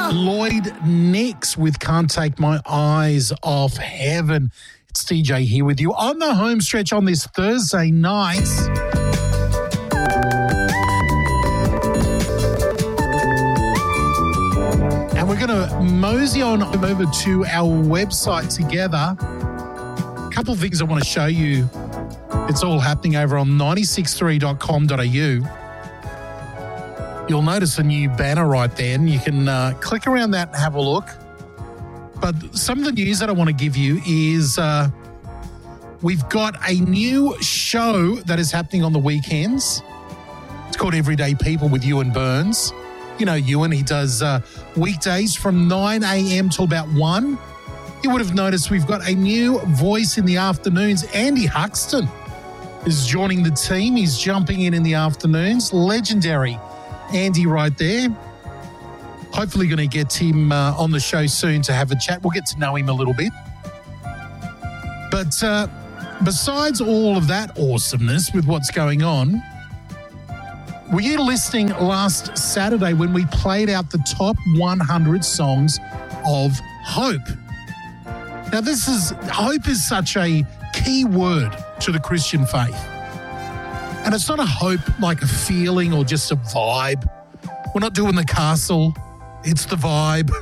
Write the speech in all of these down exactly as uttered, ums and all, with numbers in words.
Lloyd Nix with Can't Take My Eyes Off Heaven. It's D J here with you on the home stretch on this Thursday night. And we're going to mosey on over to our website together. A couple of things I want to show you. It's all happening over on nine six three dot com dot a u. You'll notice a new banner right there, and you can uh, click around that and have a look. But some of the news that I want to give you is uh, we've got a new show that is happening on the weekends. It's called Everyday People with Ewan Burns. You know Ewan, he does uh, weekdays from nine a.m. till about one. You would have noticed we've got a new voice in the afternoons. Andy Huxton is joining the team. He's jumping in in the afternoons. Legendary Andy right there. Hopefully going to get him uh, on the show soon to have a chat. We'll get to know him a little bit. But uh, besides all of that awesomeness with what's going on, were you listening last Saturday when we played out the top one hundred songs of hope? Now, this is, hope is such a key word to the Christian faith. And it's not a hope like a feeling or just a vibe. We're not doing the castle. It's the vibe.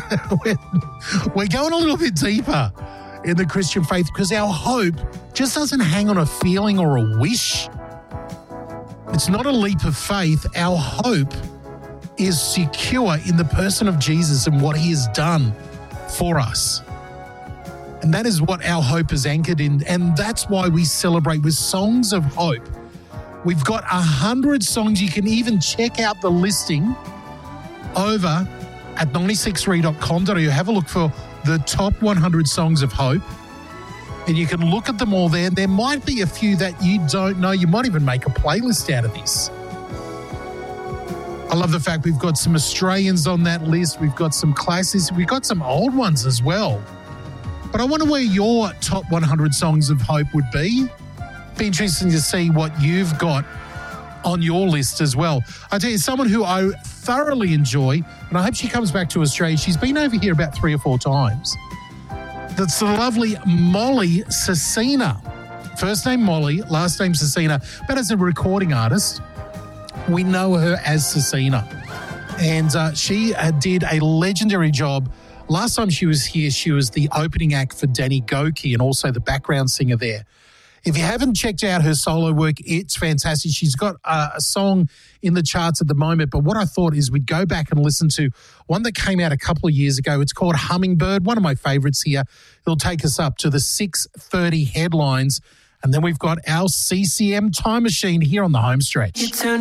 we're, we're going a little bit deeper in the Christian faith because our hope just doesn't hang on a feeling or a wish. It's not a leap of faith. Our hope is secure in the person of Jesus and what he has done for us. And that is what our hope is anchored in. And that's why we celebrate with songs of hope. We've got a hundred songs. You can even check out the listing over at nine six three dot com dot a u. Have a look for the top one hundred songs of hope. And you can look at them all there. There might be a few that you don't know. You might even make a playlist out of this. I love the fact we've got some Australians on that list. We've got some classics. We've got some old ones as well. But I wonder where your top one hundred songs of hope would be. Be interesting to see what you've got on your list as well. I tell you, someone who I thoroughly enjoy, and I hope she comes back to Australia. She's been over here about three or four times. That's the lovely Molly Cecina. First name Molly, last name Cecina. But as a recording artist, we know her as Cecina. And uh, she uh, did a legendary job. Last time she was here, she was the opening act for Danny Goki and also the background singer there. If you haven't checked out her solo work, it's fantastic. She's got uh, a song in the charts at the moment, but what I thought is we'd go back and listen to one that came out a couple of years ago. It's called Hummingbird, one of my favourites here. It'll take us up to the six thirty headlines, and then we've got our C C M Time Machine here on the home stretch.